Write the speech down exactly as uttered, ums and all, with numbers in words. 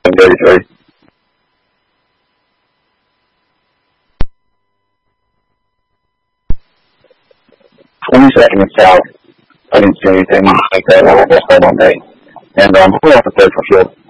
thirty-three. twenty-second and south. I didn't see anything like that. I will just hold on day. And um, we're off the third for fuel.